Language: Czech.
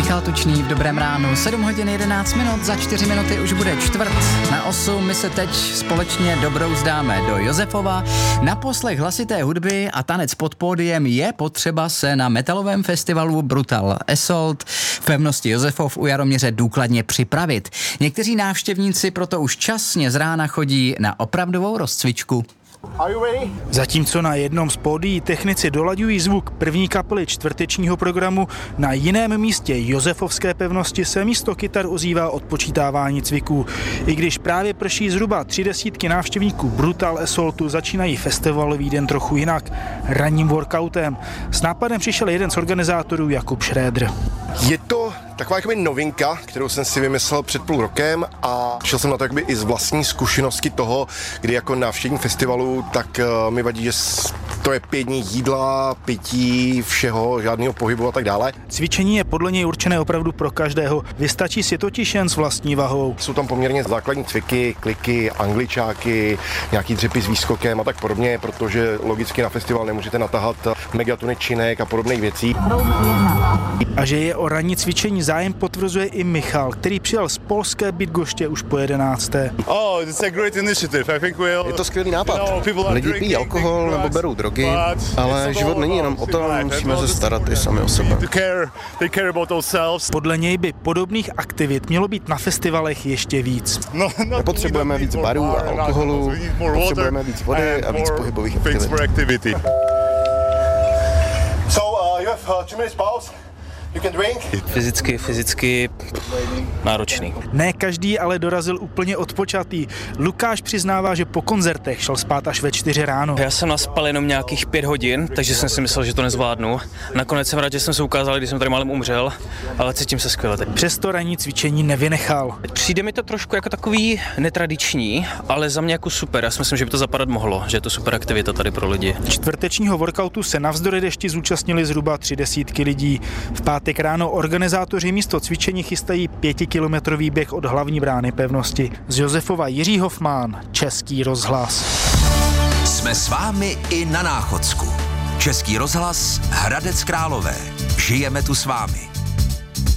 Michal Tučný v Dobrém ránu, 7 hodin 11 minut, za 4 minuty už bude 7:15. My se teď společně dobrouzdáme do Josefova. Na poslech hlasité hudby a tanec pod pódiem je potřeba se na metalovém festivalu Brutal Assault v pevnosti Josefov u Jaroměře důkladně připravit. Někteří návštěvníci proto už časně z rána chodí na opravdovou rozcvičku. Zatímco na jednom z pódií technici dolaďují zvuk první kapely čtvrtečního programu, na jiném místě Josefovské pevnosti se místo kytar ozývá odpočítávání cviků. I když právě prší zhruba 30 návštěvníků Brutal Assaultu, začínají festivalový den trochu jinak, ranním workoutem. S nápadem přišel jeden z organizátorů, Jakub Šrédr. Je to taková jakoby novinka, kterou jsem si vymyslel před půl rokem a šel jsem na to jakoby i z vlastní zkušenosti toho, kdy jako návštěvník festivalu, tak mi vadí, že to je 5 dní jídla, pití, všeho, žádného pohybu a tak dále. Cvičení je podle něj určené opravdu pro každého. Vystačí si totiž jen s vlastní vahou. Jsou tam poměrně základní cviky, kliky, angličáky, nějaký dřepy s výskokem a tak podobně, protože logicky na festival nemůžete natahat megatuny činek a podobných věcí. A že je o ranní cvičení zájem, potvrzuje i Michal, který přijel z polské Bydgoště už po 11. Je to skvělý nápad. Lidi pijí alkohol nebo berou drogy, ale život není jenom o tom, musíme se starat i sami o sebe. Podle něj by podobných aktivit mělo být na festivalech ještě víc. Nepotřebujeme víc barů a alkoholu, potřebujeme víc vody a víc pohybových aktivit. You have 2 minutes pause. You can drink. Fyzicky náročný. Ne každý ale dorazil úplně odpočatý. Lukáš přiznává, že po koncertech šel spát až ve 4 ráno. Já jsem naspal jenom nějakých 5 hodin, takže jsem si myslel, že to nezvládnu. Nakonec jsem rád, že jsem se ukázal, když jsem tady málem umřel, ale cítím se skvěle teď. Přesto ranní cvičení nevynechal. Přijde mi to trošku jako takový netradiční, ale za mě jako super. Já si myslím, že by to zapadat mohlo, že je to super aktivita tady pro lidi. Čtvrtečního workoutu se navzdory dešti zúčastnili zhruba 30 lidí. V pátek ráno organizátoři místo cvičení chystají 5kilometrový běh od hlavní brány pevnosti. Z Josefova Jiří Hofmán, Český rozhlas. Jsme s vámi i na Náchodsku. Český rozhlas Hradec Králové. Žijeme tu s vámi.